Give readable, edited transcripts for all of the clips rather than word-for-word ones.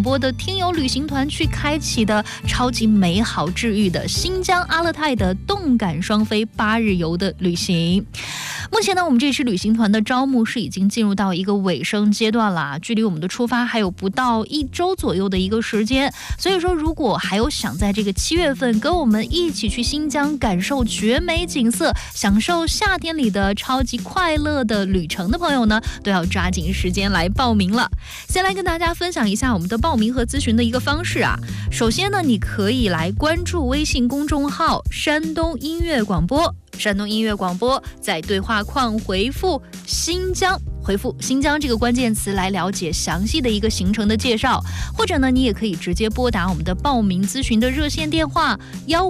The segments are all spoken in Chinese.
播的听友旅行团去开启的超级美好治愈的新疆阿勒泰的动感双飞8日游的旅行。目前呢，我们这支旅行团的招募是已经进入到一个尾声阶段了，距离我们的出发还有不到1周左右的一个时间。所以说，如果还有想在这个7月份跟我们一起去新疆感受绝美景色，享受夏天里的超级快乐的旅程的朋友呢，都要抓紧时间来报名了。先来跟大家分享一下我们的报名和咨询的一个方式啊。首先呢，你可以来关注微信公众号山东音乐广播，山东音乐广播，在对话框回复新疆，回复新疆这个关键词来了解详细的一个行程的介绍，或者呢，你也可以直接拨打我们的报名咨询的热线电话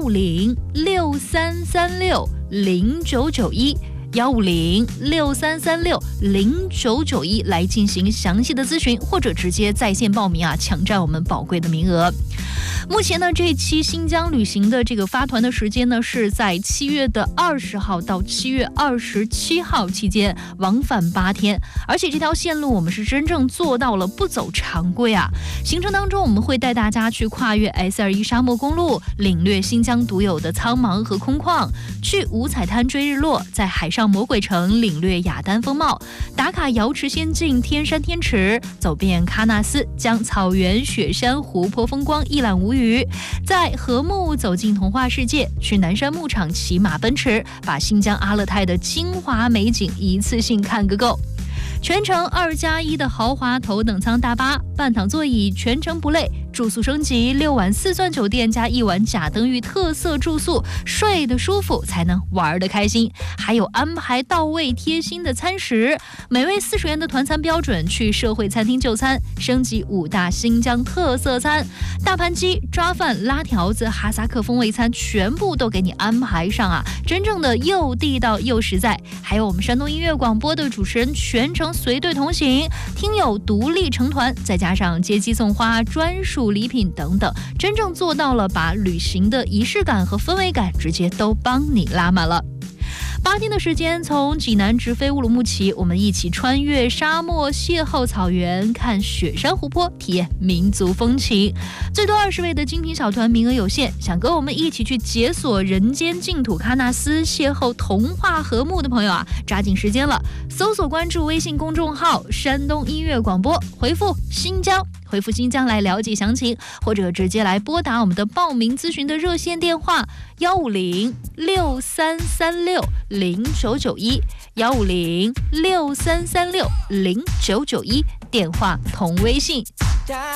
15063360991，15063360991来进行详细的咨询，或者直接在线报名啊，抢占我们宝贵的名额。目前呢，这一期新疆旅行的这个发团的时间呢，是在7月20号到7月27号期间，往返8天。而且这条线路我们是真正做到了不走常规啊。行程当中，我们会带大家去跨越 S21沙漠公路，领略新疆独有的苍茫和空旷，去五彩滩追日落，在海上魔鬼城领略雅丹风貌，打卡瑶池仙境天山天池，走遍喀纳斯，将草原、雪山、湖泊风光一览无余。在禾木走进童话世界，去南山牧场骑马奔驰，把新疆阿勒泰的精华美景一次性看个够。全程2+1的豪华头等舱大巴，半躺座椅，全程不累。住宿升级6晚4钻酒店加1晚甲登峪特色住宿，睡得舒服才能玩得开心。还有安排到位贴心的餐食，每位40元的团餐标准，去社会餐厅就餐，升级5大新疆特色餐，大盘鸡、抓饭、拉条子、哈萨克风味餐全部都给你安排上啊，真正的又地道又实在。还有我们山东音乐广播的主持人全程随队同行，听友独立成团，再加上接机送花、专属礼品等等，真正做到了把旅行的仪式感和氛围感直接都帮你拉满了。8天的时间，从济南直飞乌鲁木齐，我们一起穿越沙漠，邂逅草原，看雪山湖泊，体验民族风情。最多20位的精品小团，名额有限，想跟我们一起去解锁人间净土喀纳斯，邂逅童话禾木的朋友啊，抓紧时间了！搜索关注微信公众号山东音乐广播，回复新疆，回复新疆来了解详情，或者直接来拨打我们的报名咨询的热线电话15063360991，15063360991，电话同微信。